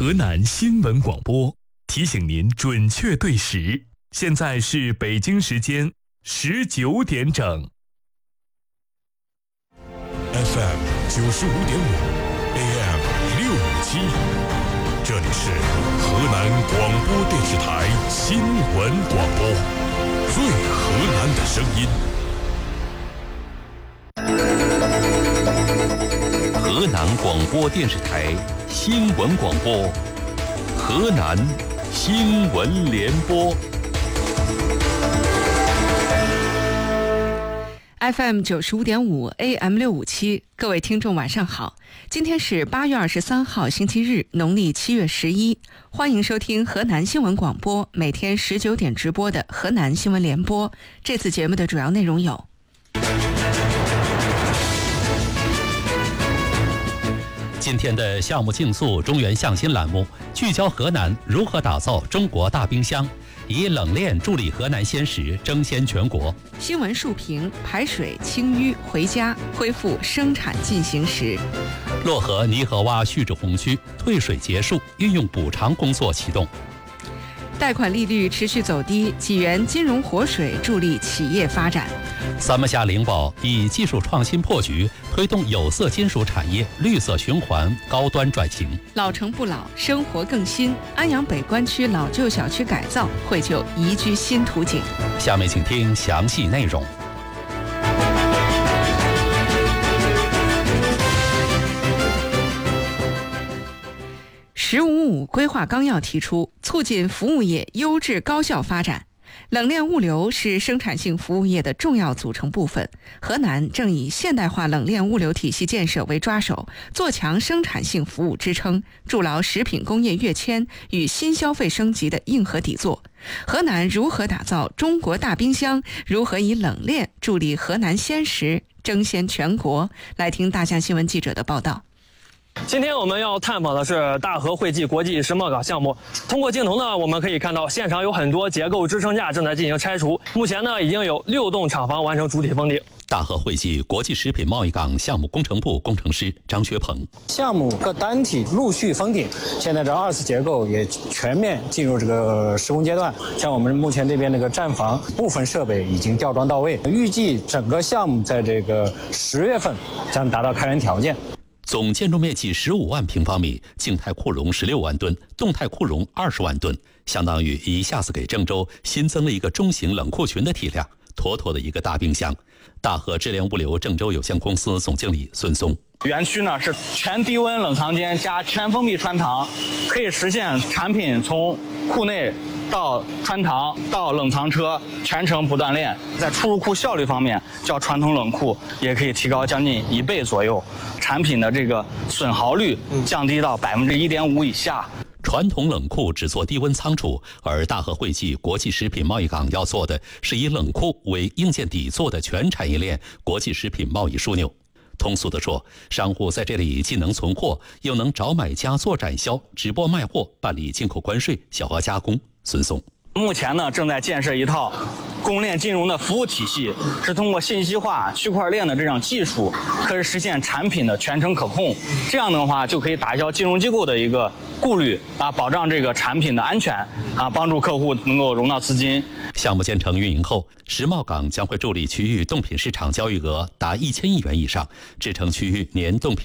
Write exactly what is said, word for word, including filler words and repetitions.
河南新闻广播提醒您准确对时，现在是北京时间十九点整。 F M 九十五点五 ，A M 六五七，这里是河南广播电视台新闻广播，最河南的声音。 河南广播电视台新闻广播，河南新闻联播。 F M 九十五点五 A M 六五七，各位听众晚上好，今天是八月二十三号星期日，农历七月十一，欢迎收听河南新闻广播每天十九点直播的河南新闻联播。这次节目的主要内容有： 今天的项目竞速中原向心栏目聚焦河南如何打造中国大冰箱，以冷链助力河南鲜食争先全国。 新闻述评：排水清淤回家，恢复生产进行时。 漯河泥河洼蓄滞洪区退水结束，运用补偿工作启动。 贷款利率持续走低，济源金融活水助力企业发展。 三门峡灵宝以技术创新破局，推动有色金属产业绿色循环高端转型。 老城不老，生活更新。安阳北关区老旧小区改造，绘就宜居新图景。 下面请听详细内容。 十五五规划纲要提出，促进服务业优质高效发展。冷链物流是生产性服务业的重要组成部分。河南正以现代化冷链物流体系建设为抓手，做强生产性服务支撑，筑牢食品工业跃迁与新消费升级的硬核底座。河南如何打造中国大冰箱？如何以冷链助力河南鲜食争先全国？来听大象新闻记者的报道。 今天我们要探访的是大河汇济国际世贸港项目。通过镜头呢，我们可以看到现场有很多结构支撑架正在进行拆除。目前呢，已经有六栋厂房完成主体封顶。 大河汇济国际食品贸易港项目工程部工程师张学鹏： 项目各单体陆续封顶，现在这二次结构也全面进入这个施工阶段。像我们目前这边那个站房部分设备已经吊装到位，预计整个项目在这个十月份将达到开源条件。 总建筑面积十五万平方米，静态库容十六万吨，动态库容二十万吨，相当于一下子给郑州新增了一个中型冷库群的体量，妥妥的一个大冰箱。大河质量物流郑州有限公司总经理孙松： 园区呢是全低温冷藏间加全封闭穿堂，可以实现产品从库内到穿堂到冷藏车全程不断链。在出入库效率方面，较传统冷库也可以提高将近一倍左右，产品的这个损耗率降低到百分之一点五以下。 传统冷库只做低温仓储，而大河汇济国际食品贸易港要做的是以冷库为硬件底座的全产业链国际食品贸易枢纽。通俗地说，商户在这里既能存货，又能找买家做展销、直播卖货、办理进口关税、小额加工。孙松： 目前呢，正在建设一套供应链金融的服务体系，是通过信息化、区块链的这样技术，可以实现产品的全程可控。这样的话，就可以打消金融机构的一个顾虑啊，保障这个产品的安全啊，帮助客户能够融到资金。 项目建成运营后，世贸港将会助力区域冻品市场交易额达一千亿元以上，支撑区域年冻品